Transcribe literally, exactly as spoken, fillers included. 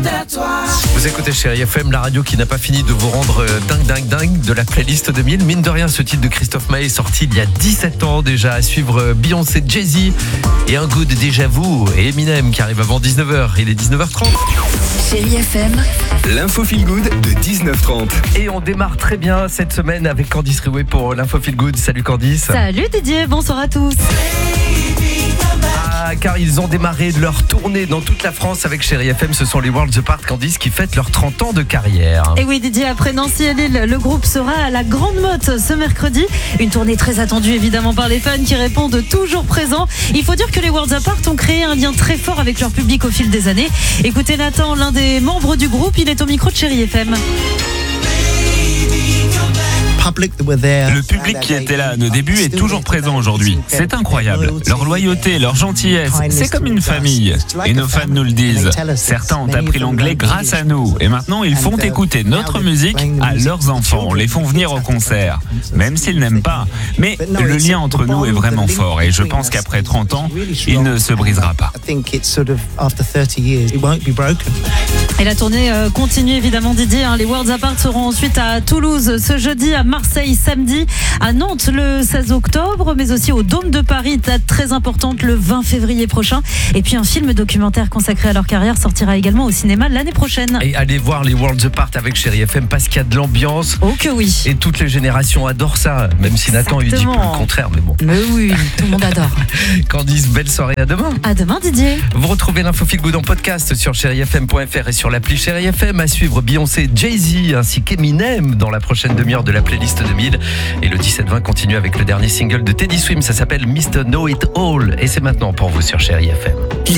à toi. Vous écoutez Chérie F M, la radio qui n'a pas fini de vous rendre euh, dingue, dingue, dingue de la playlist deux mille. Mine de rien, ce titre de Christophe Maé est sorti il y a dix-sept ans déjà. À suivre euh, Beyoncé, Jay-Z et un goût de déjà vu et Eminem qui arrive avant dix-neuf heures. Il est dix-neuf heures trente. Chérie F M, l'info feel good de dix-neuf heures trente. Et on démarre très bien cette semaine avec Candice Riouet pour l'info feel good. Salut Candice. Salut Didier, bonsoir à tous. Ah, car ils ont démarré leur tournée dans toute la France avec Chérie F M. Ce sont les Worlds Apart, Candice, qui fêtent leurs trente ans de carrière. Et oui Didier, après Nancy et Lille, le groupe sera à la Grande Motte ce mercredi. Une tournée très attendue évidemment par les fans qui répondent toujours présents. Il faut dire que les Worlds Apart ont créé un lien très fort avec leur public au fil des années. Écoutez Nathan, l'un des membres du groupe, il est au micro de Chérie F M. Le public qui était là à nos débuts est toujours présent aujourd'hui. C'est incroyable. Leur loyauté, leur gentillesse, c'est comme une famille. Et nos fans nous le disent. Certains ont appris l'anglais grâce à nous. Et maintenant, ils font écouter notre musique à leurs enfants. On les font venir au concert, même s'ils n'aiment pas. Mais le lien entre nous est vraiment fort. Et je pense qu'après trente ans, il ne se brisera pas. Et la tournée euh, continue évidemment Didier. Hein. Les Worlds Apart seront ensuite à Toulouse ce jeudi, à Marseille samedi, à Nantes le seize octobre, mais aussi au Dôme de Paris, date très importante le vingt février prochain. Et puis un film documentaire consacré à leur carrière sortira également au cinéma l'année prochaine. Et allez voir les Worlds Apart avec Chérie F M parce qu'il y a de l'ambiance. Oh que oui. Et toutes les générations adorent ça, même si Nathan il dit le contraire, mais bon. Mais oui, tout le monde adore. Candice, belle soirée, à demain. À demain Didier. Vous retrouvez l'info feel good en podcast sur chérie f m point f r et sur l'appli Chérie F M. À suivre Beyoncé, Jay-Z ainsi qu'Eminem dans la prochaine demi-heure de la playlist deux mille. Et le dix-sept vingt continue avec le dernier single de Teddy Swims, ça s'appelle mister Know It All. Et c'est maintenant pour vous sur Chérie F M.